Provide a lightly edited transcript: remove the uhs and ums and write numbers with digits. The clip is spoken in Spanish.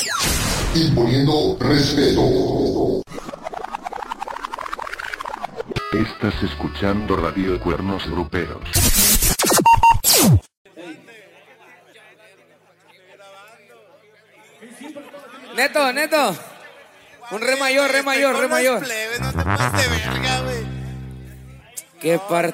Imponiendo respeto. Estás escuchando Radio Cuernos Gruperos. Neto. Un re mayor. Plebes, no te pases de verga, güey. Qué parte.